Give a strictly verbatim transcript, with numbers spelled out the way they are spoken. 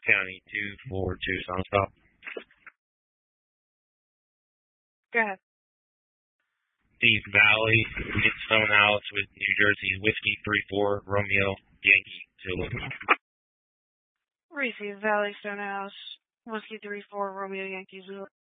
County two four Tucson, stop. Go ahead. Deep Valley, Stone House with New Jersey, Whiskey three four Romeo, Yankee, Zulu. Receive Valley Stonehouse, Whiskey three four Romeo Yankee Zulu.